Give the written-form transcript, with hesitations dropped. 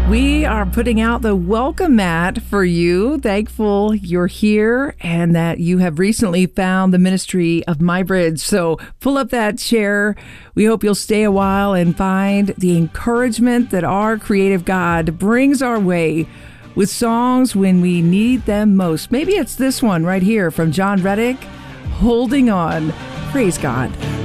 We are putting out the welcome mat for you. Thankful you're here and that you have recently found the ministry of MyBridge. So pull up that chair. We hope you'll stay a while and find the encouragement that our creative God brings our way with songs when we need them most. Maybe it's this one right here from John Reddick, Holding On. Praise God.